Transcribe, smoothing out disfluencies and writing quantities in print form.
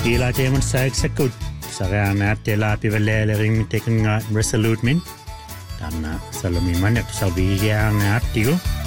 Gila teman saya sekut. Saya nak tela pivale ring taken resolute min. Dan salumi manek sabi yang nak tigo.